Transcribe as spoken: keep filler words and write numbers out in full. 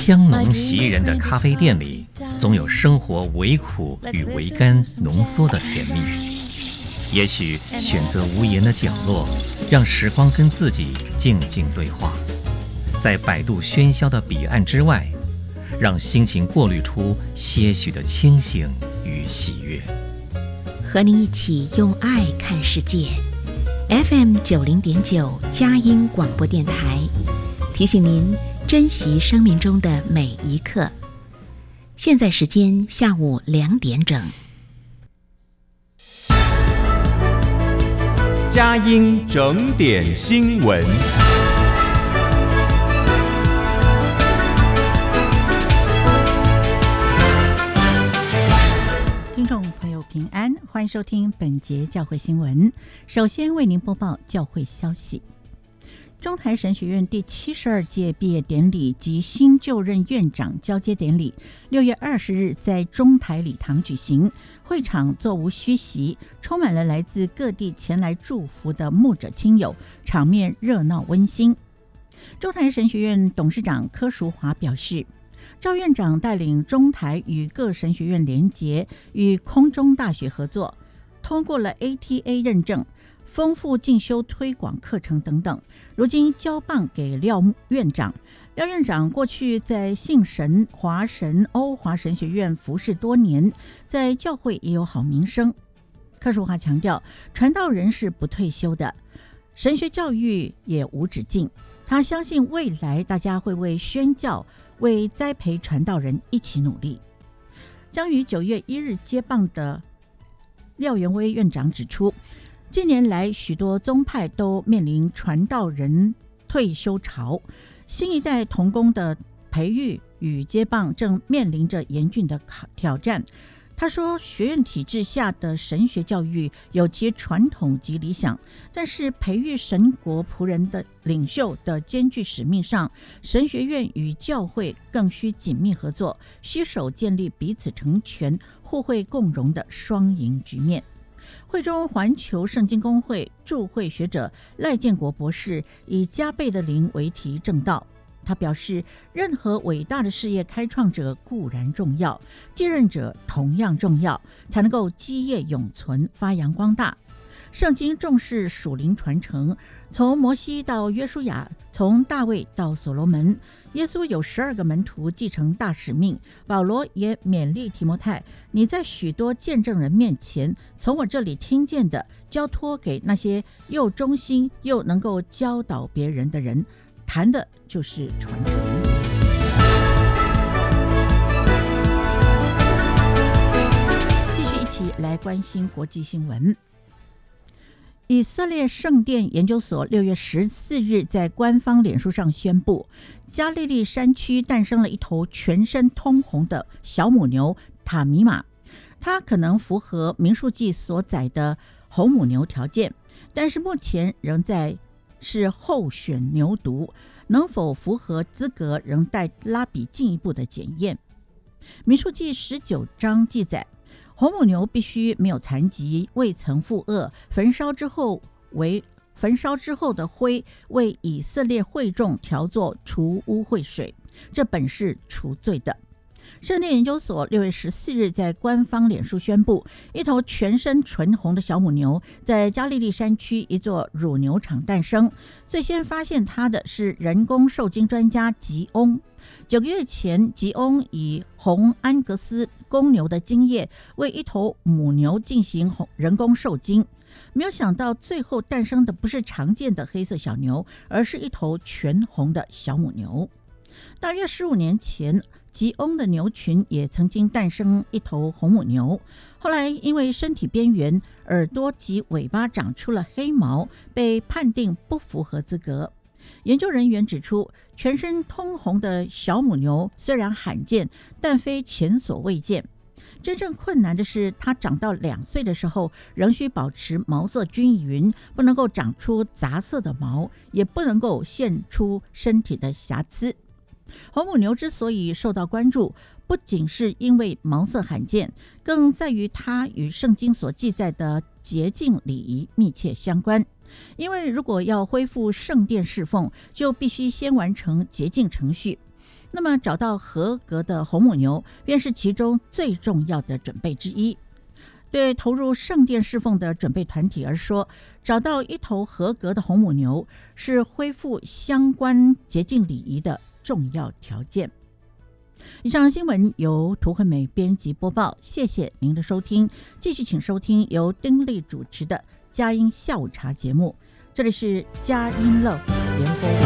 香浓袭人的咖啡店里，总有生活微苦与微甘浓缩的甜蜜。也许选择无言的角落，让时光跟自己静静对话，在百度喧嚣的彼岸之外，让心情过滤出些许的清醒与喜悦。 和你一起用爱看世界。 F M 九零点九佳音广播电台，提醒您珍惜生命中的每一刻。现在时间下午两点整。 佳音整点新闻。 听众朋友平安，欢迎收听本节教会新闻。首先为您播报教会消息。中台神学院第七十二届毕业典礼及新就任院长交接典礼，六月二十日在中台礼堂举行。会场座无虚席，充满了来自各地前来祝福的牧者亲友，场面热闹温馨。中台神学院董事长柯淑华表示，赵院长带领中台与各神学院联结，与空中大学合作，通过了 A T A 认证，丰富进修推广课程等等。如今交棒给廖院长，廖院长过去在信神、华神、欧华神学院服侍多年，在教会也有好名声。柯淑华强调，传道人是不退休的，神学教育也无止境。他相信未来大家会为宣教、为栽培传道人一起努力。将于九月一日接棒的廖元威院长指出，近年来许多宗派都面临传道人退休潮，新一代同工的培育与接棒正面临着严峻的挑战。他说，学院体制下的神学教育有其传统及理想，但是培育神国仆人的领袖的艰巨使命上，神学院与教会更需紧密合作，携手建立彼此成全、互惠共荣的双赢局面。会中环球圣经公会驻会学者赖建国博士以加倍的灵为题正道。他表示，任何伟大的事业开创者固然重要，继任者同样重要，才能够基业永存，发扬光大。圣经重视属灵传承，从摩西到约书亚，从大卫到所罗门，耶稣有十二个门徒继承大使命。保罗也勉励提摩太，你在许多见证人面前，从我这里听见的，交托给那些又忠心又能够教导别人的人。谈的就是传承。继续一起来关心国际新闻。以色列圣殿研究所六月十四日在官方脸书上宣布，加利利山区诞生了一头全身通红的小母牛塔米玛，它可能符合民数记所载的红母牛条件，但是目前仍在是候选牛犊，能否符合资格仍待拉比进一步的检验。民数记十九章记载，红母牛必须没有残疾，未曾负恶，焚烧之后为焚烧之后的灰为以色列会众调作除污秽水，这本是除罪的。圣殿研究所六月十四日在官方脸书宣布，一头全身纯红的小母牛在加利利山区一座乳牛场诞生。最先发现它的是人工受精专家吉翁。九个月前，吉翁以红安格斯公牛的精液为一头母牛进行人工受精，没有想到最后诞生的不是常见的黑色小牛，而是一头全红的小母牛。大约十五年前，吉翁的牛群也曾经诞生一头红母牛，后来因为身体边缘、耳朵及尾巴长出了黑毛，被判定不符合资格。研究人员指出，全身通红的小母牛虽然罕见，但非前所未见。真正困难的是，它长到两岁的时候，仍需保持毛色均匀，不能够长出杂色的毛，也不能够现出身体的瑕疵。红母牛之所以受到关注，不仅是因为毛色罕见，更在于它与圣经所记载的洁净礼仪密切相关。因为如果要恢复圣殿侍奉，就必须先完成洁净程序。 那么找到合格的红母牛便是其中最重要的准备之一。对投入圣殿侍奉的准备团体而说，找到一头合格的红母牛是恢复相关洁净礼仪的重要条件。以上新闻由涂惠美编辑播报，谢谢您的收听。继续请收听由丁莉主持的佳音下午茶节目，这里是佳音乐联播网。